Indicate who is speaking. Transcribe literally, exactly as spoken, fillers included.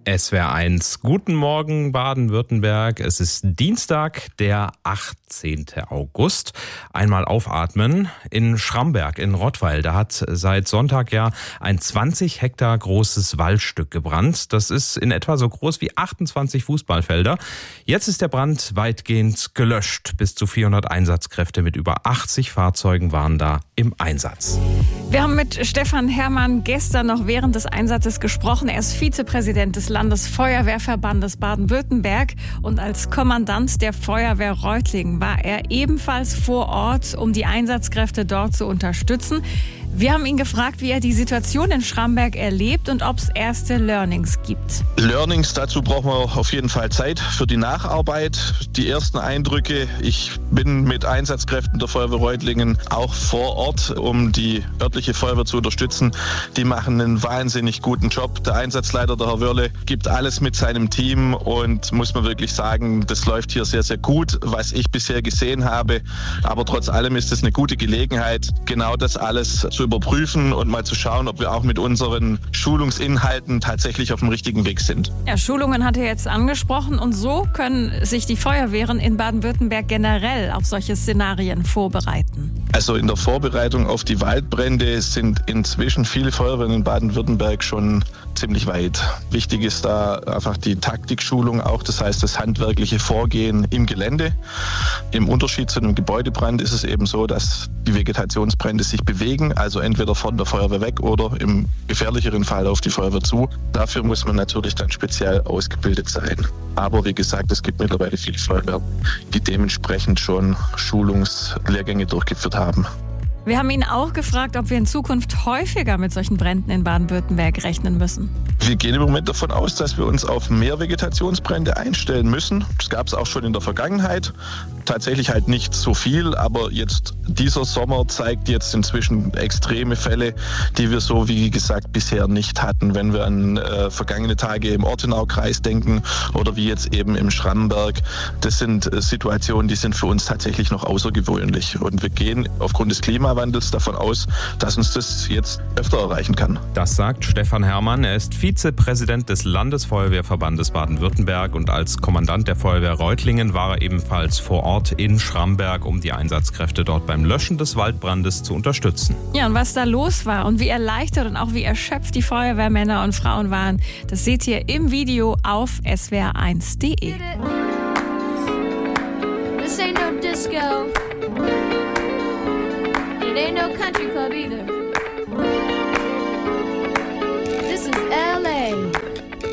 Speaker 1: S W R eins. Guten Morgen Baden-Württemberg. Es ist Dienstag, der achtzehnten August. Einmal aufatmen. In Schramberg in Rottweil, da hat seit Sonntag ja ein zwanzig Hektar großes Waldstück gebrannt. Das ist in etwa so groß wie achtundzwanzig Fußballfelder. Jetzt ist der Brand weitgehend gelöscht. Bis zu vierhundert Einsatzkräfte mit über achtzig Fahrzeugen waren da im Einsatz.
Speaker 2: Wir haben mit Stefan Herrmann gestern noch während des Einsatzes gesprochen. Er ist Vizepräsident des Landesfeuerwehrverbandes Baden-Württemberg und als Kommandant der Feuerwehr Reutlingen war er ebenfalls vor Ort, um die Einsatzkräfte dort zu unterstützen. Wir haben ihn gefragt, wie er die Situation in Schramberg erlebt und ob es erste Learnings gibt.
Speaker 3: Learnings, dazu brauchen wir auf jeden Fall Zeit für die Nacharbeit. Die ersten Eindrücke, ich bin mit Einsatzkräften der Feuerwehr Reutlingen auch vor Ort, um die örtliche Feuerwehr zu unterstützen. Die machen einen wahnsinnig guten Job. Der Einsatzleiter, der Herr Wörle, gibt alles mit seinem Team und muss man wirklich sagen, das läuft hier sehr, sehr gut, was ich bisher gesehen habe. Aber trotz allem ist es eine gute Gelegenheit, genau das alles zu überprüfen und mal zu schauen, ob wir auch mit unseren Schulungsinhalten tatsächlich auf dem richtigen Weg sind.
Speaker 2: Ja, Schulungen hat er jetzt angesprochen und so können sich die Feuerwehren in Baden-Württemberg generell auf solche Szenarien vorbereiten.
Speaker 3: Also in der Vorbereitung auf die Waldbrände sind inzwischen viele Feuerwehren in Baden-Württemberg schon ziemlich weit. Wichtig ist da einfach die Taktikschulung auch, das heißt das handwerkliche Vorgehen im Gelände. Im Unterschied zu einem Gebäudebrand ist es eben so, dass die Vegetationsbrände sich bewegen, also entweder von der Feuerwehr weg oder im gefährlicheren Fall auf die Feuerwehr zu. Dafür muss man natürlich dann speziell ausgebildet sein. Aber wie gesagt, es gibt mittlerweile viele Feuerwehren, die dementsprechend schon Schulungslehrgänge durchgeführt haben.
Speaker 2: Wir haben ihn auch gefragt, ob wir in Zukunft häufiger mit solchen Bränden in Baden-Württemberg rechnen müssen.
Speaker 3: Wir gehen im Moment davon aus, dass wir uns auf mehr Vegetationsbrände einstellen müssen. Das gab es auch schon in der Vergangenheit. Tatsächlich halt nicht so viel, aber jetzt dieser Sommer zeigt jetzt inzwischen extreme Fälle, die wir so, wie gesagt, bisher nicht hatten. Wenn wir an äh, vergangene Tage im Ortenaukreis denken oder wie jetzt eben im Schramberg. Das sind äh, Situationen, die sind für uns tatsächlich noch außergewöhnlich. Und wir gehen aufgrund des Klimawandels davon aus, dass uns das jetzt öfter erreichen kann.
Speaker 1: Das sagt Stefan Herrmann. Er ist Vizepräsident des Landesfeuerwehrverbandes Baden-Württemberg und als Kommandant der Feuerwehr Reutlingen war er ebenfalls vor Ort in Schramberg, um die Einsatzkräfte dort beim Löschen des Waldbrandes zu unterstützen.
Speaker 2: Ja, und was da los war und wie erleichtert und auch wie erschöpft die Feuerwehrmänner und Frauen waren, das seht ihr im Video auf S W R eins punkt de.
Speaker 4: This ain't no disco. It ain't no country club either.